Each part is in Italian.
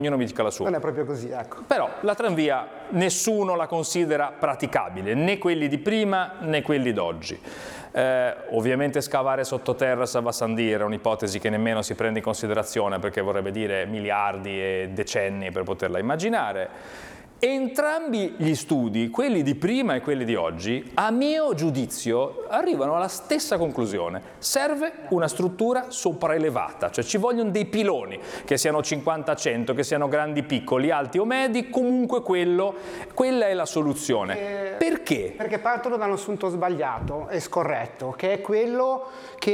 ognuno mi dica la sua. Non è proprio così, ecco. Però la tranvia nessuno la considera praticabile, né quelli di prima né quelli d'oggi. Ovviamente scavare sottoterra a Savasandì è un'ipotesi che nemmeno si prende in considerazione, perché vorrebbe dire miliardi e decenni per poterla immaginare. Entrambi gli studi, quelli di prima e quelli di oggi, a mio giudizio arrivano alla stessa conclusione: serve una struttura sopraelevata, cioè ci vogliono dei piloni, che siano 50-100, che siano grandi, piccoli, alti o medi, comunque quella è la soluzione. Perché? Perché partono da un assunto sbagliato e scorretto, che è quello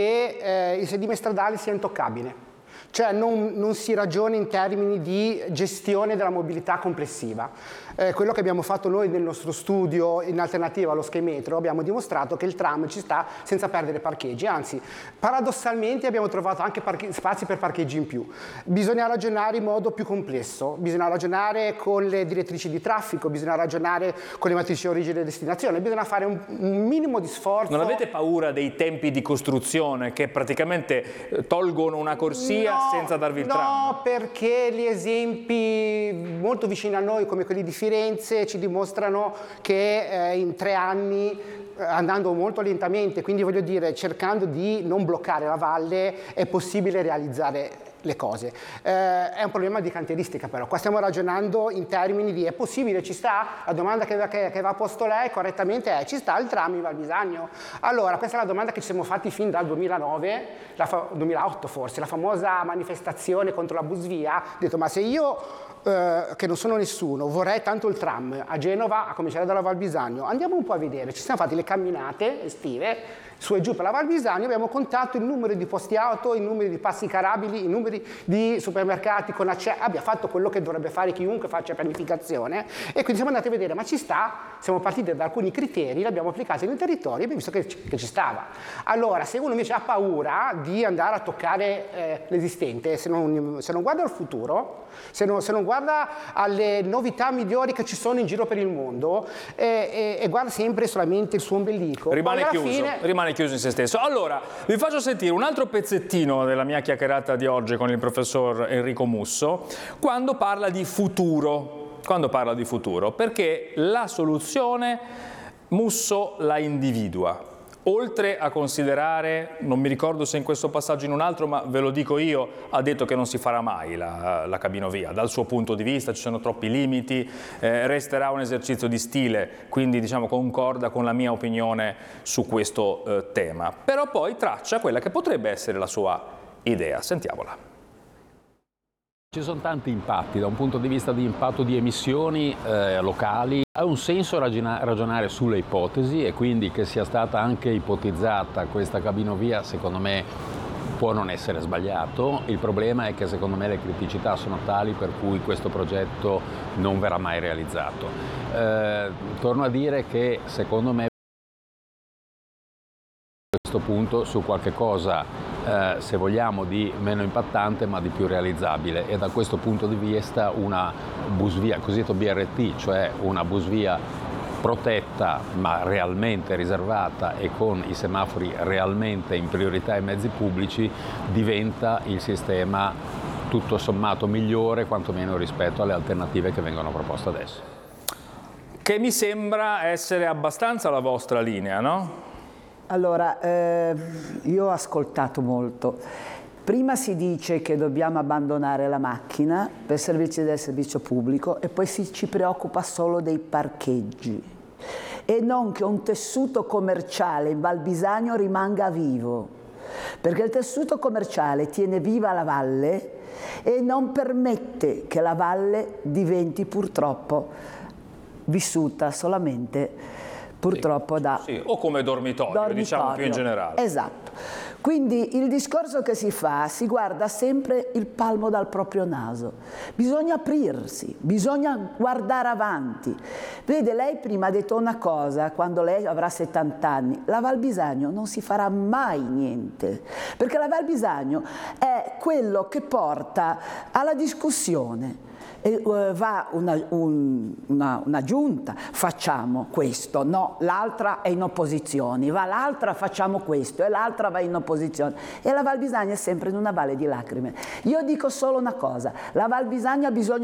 che il sedime stradale sia intoccabile. Cioè non si ragiona in termini di gestione della mobilità complessiva. Quello che abbiamo fatto noi nel nostro studio in alternativa allo Skymetro, abbiamo dimostrato che il tram ci sta senza perdere parcheggi, anzi paradossalmente abbiamo trovato anche spazi per parcheggi in più. Bisogna ragionare in modo più complesso, bisogna ragionare con le direttrici di traffico, bisogna ragionare con le matrici origine e destinazione, bisogna fare un minimo di sforzo. Non avete paura dei tempi di costruzione che praticamente tolgono una corsia senza darvi il tram? No, perché gli esempi molto vicini a noi come quelli di Firenze ci dimostrano che in 3 anni, andando molto lentamente, quindi voglio dire cercando di non bloccare la valle, è possibile realizzare le cose. È un problema di cantieristica, però qua stiamo ragionando in termini di: è possibile, ci sta? La domanda che va posto lei correttamente è: ci sta il tram in Val Bisagno? Allora, questa è la domanda che ci siamo fatti fin dal 2009, 2008 forse, la famosa manifestazione contro la busvia. Ho detto: ma se io che non sono nessuno vorrei tanto il tram a Genova, a cominciare dalla Val Bisagno, andiamo un po' a vedere. Ci siamo fatti le camminate estive su e giù per la Val Bisagno, abbiamo contato il numero di posti auto, i numeri di passi carabili, i numeri di supermercati con accesso. Abbiamo fatto quello che dovrebbe fare chiunque faccia pianificazione, e quindi siamo andati a vedere: ma ci sta? Siamo partiti da alcuni criteri, li abbiamo applicati nel territorio e abbiamo visto che ci stava. Allora, se uno invece ha paura di andare a toccare l'esistente, se non guarda al futuro, se non guarda alle novità migliori che ci sono in giro per il mondo e guarda sempre solamente il suo ombelico, rimane chiuso in se stesso. Allora, vi faccio sentire un altro pezzettino della mia chiacchierata di oggi con il professor Enrico Musso, quando parla di futuro, perché la soluzione Musso la individua. Oltre a considerare, non mi ricordo se in questo passaggio o in un altro, ma ve lo dico io, ha detto che non si farà mai la cabinovia. Dal suo punto di vista ci sono troppi limiti, resterà un esercizio di stile, quindi diciamo concorda con la mia opinione su questo tema. Però poi traccia quella che potrebbe essere la sua idea. Sentiamola. Ci sono tanti impatti, da un punto di vista di impatto di emissioni locali. Ha un senso ragionare sulle ipotesi, e quindi che sia stata anche ipotizzata questa cabinovia secondo me può non essere sbagliato. Il problema è che secondo me le criticità sono tali per cui questo progetto non verrà mai realizzato. Torno a dire che secondo me a questo punto su qualche cosa se vogliamo di meno impattante ma di più realizzabile, e da questo punto di vista una busvia, cosiddetto BRT, cioè una busvia protetta ma realmente riservata e con i semafori realmente in priorità ai mezzi pubblici, diventa il sistema tutto sommato migliore, quantomeno rispetto alle alternative che vengono proposte adesso. Che mi sembra essere abbastanza la vostra linea, no? Allora, io ho ascoltato molto. Prima si dice che dobbiamo abbandonare la macchina per servirci del servizio pubblico, e poi si ci preoccupa solo dei parcheggi e non che un tessuto commerciale in Val Bisagno rimanga vivo, perché il tessuto commerciale tiene viva la valle e non permette che la valle diventi purtroppo vissuta solamente purtroppo o come dormitorio, diciamo più in generale. Esatto. Quindi il discorso che si fa, si guarda sempre il palmo dal proprio naso. Bisogna aprirsi, bisogna guardare avanti. Vede, lei prima ha detto una cosa, quando lei avrà 70 anni, la Val Bisagno non si farà mai niente, perché la Val Bisagno è quello che porta alla discussione. Va una giunta, facciamo questo, no, l'altra è in opposizione, va l'altra, facciamo questo, e l'altra va in opposizione, e la Val Bisagno è sempre in una valle di lacrime. Io dico solo una cosa: la Val Bisagno ha bisogno